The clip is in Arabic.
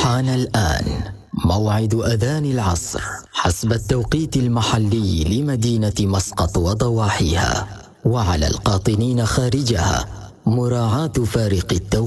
حان الآن موعد أذان العصر حسب التوقيت المحلي لمدينة مسقط وضواحيها، وعلى القاطنين خارجها مراعاة فارق التوقيت.